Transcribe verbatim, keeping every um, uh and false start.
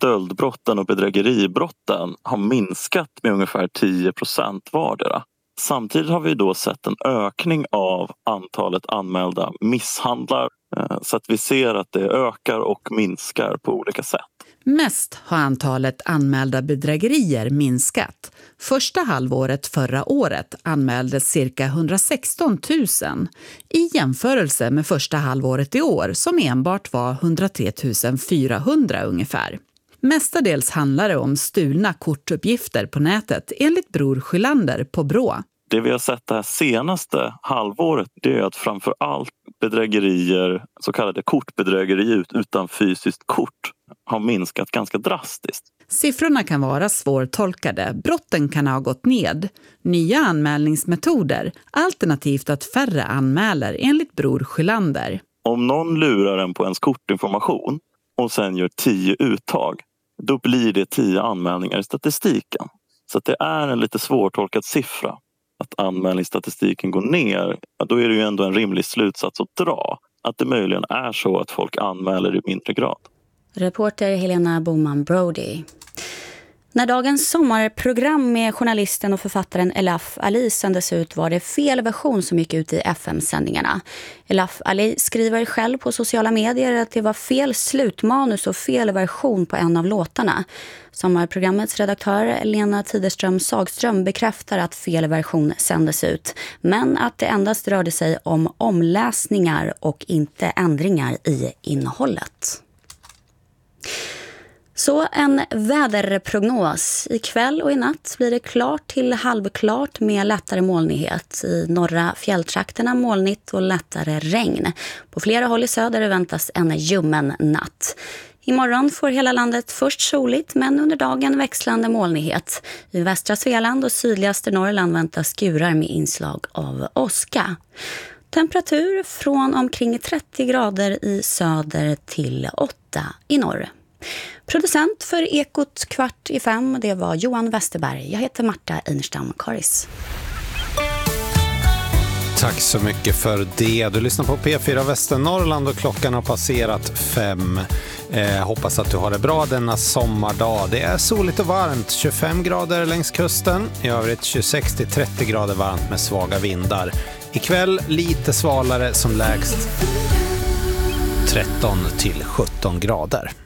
stöldbrotten och bedrägeribrotten har minskat med ungefär tio procent vardera. Samtidigt har vi då sett en ökning av antalet anmälda misshandlar, så att vi ser att det ökar och minskar på olika sätt. Mest har antalet anmälda bedrägerier minskat. Första halvåret förra året anmäldes cirka hundrasexton tusen i jämförelse med första halvåret i år som enbart var hundratre tusen fyrahundra ungefär. Mestadels handlar det om stulna kortuppgifter på nätet enligt Bror Skylander på Brå. Det vi har sett det här senaste halvåret, det är att framför allt bedrägerier, så kallade kortbedrägerier utan fysiskt kort, har minskat ganska drastiskt. Siffrorna kan vara svårtolkade, brotten kan ha gått ned, nya anmälningsmetoder, alternativt att färre anmäler enligt Bror Skylander. Om någon lurar en på ens kortinformation och sen gör tio uttag, då blir det tio anmälningar i statistiken. Så att det är en lite svårtolkad siffra. Att anmälningsstatistiken går ner, då är det ju ändå en rimlig slutsats att dra. Att det möjligen är så att folk anmäler i mindre grad. Reporter Helena Boman Brody. När dagens sommarprogram med journalisten och författaren Elaf Ali sändes ut var det fel version som gick ut i F M-sändningarna. Elaf Ali skriver själv på sociala medier att det var fel slutmanus och fel version på en av låtarna. Sommarprogrammets redaktör Lena Tiderström Sagström bekräftar att fel version sändes ut, men att det endast rörde sig om omläsningar och inte ändringar i innehållet. Så en väderprognos. Ikväll och i natt blir det klart till halvklart med lättare molnighet. I norra fjälltrakterna molnigt och lättare regn. På flera håll i söder väntas en ljummen natt. Imorgon får hela landet först soligt men under dagen växlande molnighet. I västra Svealand och sydligaste Norrland väntas skurar med inslag av åska. Temperatur från omkring trettio grader i söder till åtta i norr. Producent för Ekot kvart i fem, det var Johan Westerberg. Jag heter Marta Einerstam Karis. Tack så mycket för det. Du lyssnar på P fyra Västernorrland och klockan har passerat fem. Eh, hoppas att du har det bra denna sommardag. Det är soligt och varmt, tjugofem grader längs kusten. I övrigt tjugosex till trettio grader varmt med svaga vindar. Ikväll lite svalare som lägst tretton till sjutton grader.